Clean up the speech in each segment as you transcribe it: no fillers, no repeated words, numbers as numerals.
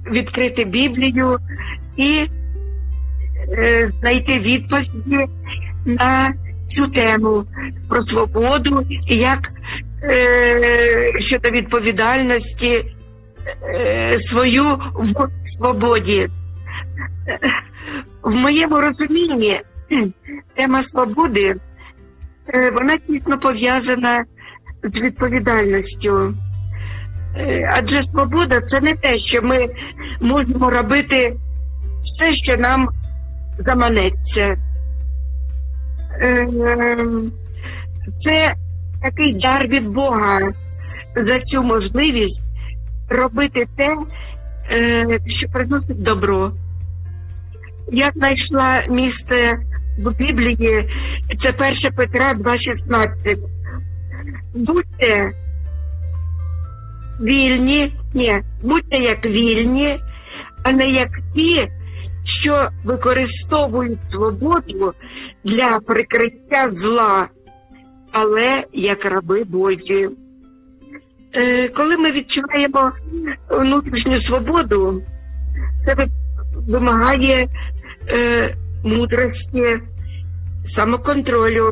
відкрити Біблію і знайти відповіді на цю тему про свободу і як щодо відповідальності свою в свободі. В моєму розумінні тема свободи, вона тісно пов'язана з відповідальністю. Адже свобода – це не те, що ми можемо робити все, що нам заманеться. Це такий дар від Бога за цю можливість робити те, що приносить добро. Я знайшла місце в Біблії, це 1 Петра 2,16. Будьте як вільні, а не як ті, що використовують свободу для прикриття зла, але як раби Божі. Коли ми відчуваємо внутрішню свободу, це вимагає мудрості, самоконтролю.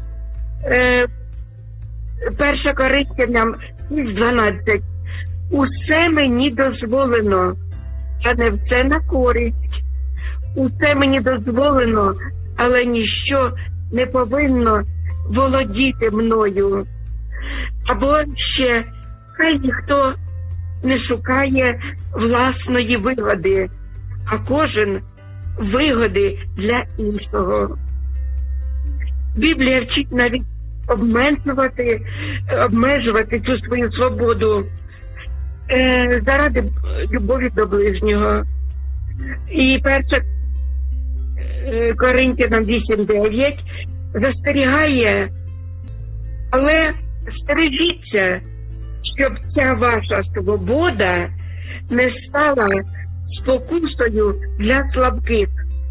1 Коринтянам 6:12. Усе мені дозволено, а не все на користь. Усе мені дозволено, але ніщо не повинно володіти мною. Або ще, хай ніхто не шукає власної вигоди, а кожен вигоди для іншого. Біблія вчить навіть обмежувати цю свою свободу заради любові до ближнього. І 1 Коринтянам 8:9 застерігає, але стережіться, щоб ця ваша свобода не стала спокусою для слабких.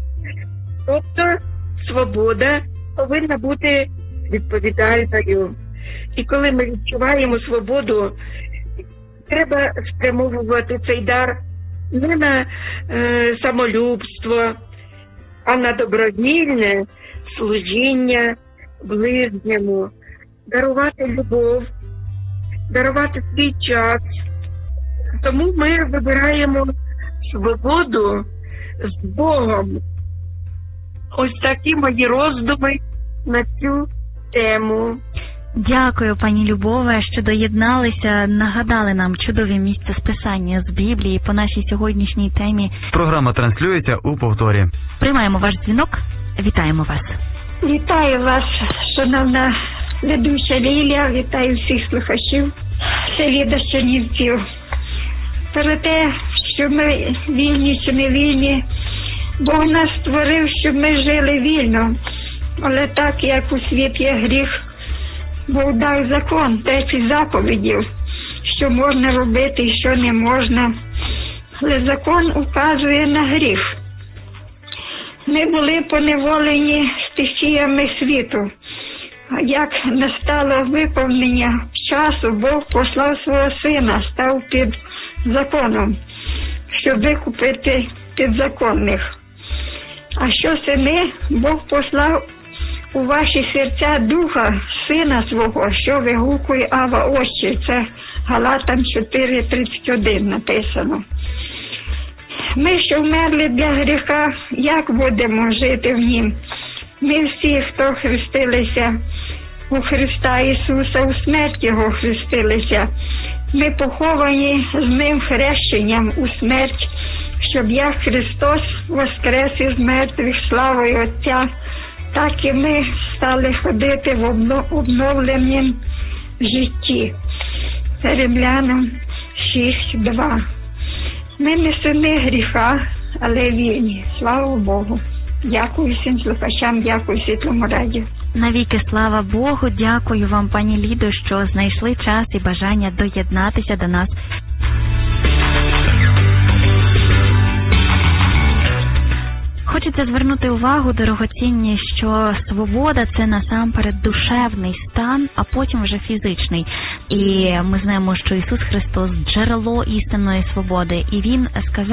Тобто свобода повинна бути відповідальною. І коли ми відчуваємо свободу, треба спрямовувати цей дар не на самолюбство, а на добровільне служіння ближньому, дарувати любов, дарувати свій час. Тому ми вибираємо свободу з Богом. Ось такі мої роздуми на цю тему. Дякую, пані Любове, що доєдналися, нагадали нам чудові місця списання з Біблії по нашій сьогоднішній темі. Програма транслюється у повторі. Приймаємо ваш дзвінок. Вітаємо вас. Вітаю вас, шановна ведуча Лілія, вітаю всіх слухачів. Це Ліда з Чернівців. Про те, що ми вільні чи не вільні, Бог нас створив, щоб ми жили вільно. Але так, як у світ є гріх, Бог дав закон, 10 заповідів, що можна робити і що не можна. Але закон указує на гріх. Ми були поневолені стихіями світу. А як настало виповнення часу, Бог послав свого сина, став під законом, щоб викупити підзаконних. А що сини? Бог послав у ваші серця духа сина свого, що вигукує Ава Отче. Це Галатам 4:31 написано. Ми, що вмерли для гріха, як будемо жити в нім? Ми всі, хто хрестилися у Христа Ісуса, у смерть Його хрестилися. Ми поховані з Ним хрещенням у смерть, щоб як Христос воскрес із мертвих славою Отця, так і ми стали ходити в обновленому житті. Римлянам 6:2. Ми не сини гріха, але вільні. Слава Богу. Дякую всім слухачам, дякую Світлому радіо. Навіки слава Богу, дякую вам, пані Лідо, що знайшли час і бажання доєднатися до нас. Хочеться звернути увагу, дорогоцінні, що свобода – це насамперед душевний стан, а потім вже фізичний. І ми знаємо, що Ісус Христос – джерело істинної свободи. І Він сказав,